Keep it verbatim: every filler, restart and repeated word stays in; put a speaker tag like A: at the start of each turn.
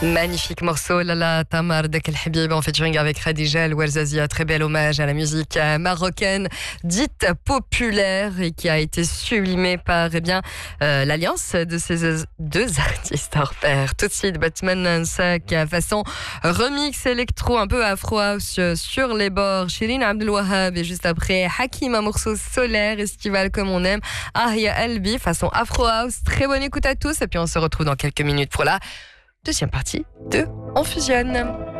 A: Magnifique morceau, Lala Tamar de Kel Habib en featuring avec Khadija El Ouarzazia. Très bel hommage à la musique marocaine dite populaire et qui a été sublimée par eh bien, euh, l'alliance de ces deux artistes hors pair. Tout de suite, Batman Sack façon remix électro un peu afro house sur les bords. Shirin Abdel Wahab et juste après Hakim, un morceau solaire estival comme on aime. Ahia Albi façon afro house. Très bonne écoute à tous et puis on se retrouve dans quelques minutes pour la deuxième partie de On Fusionne.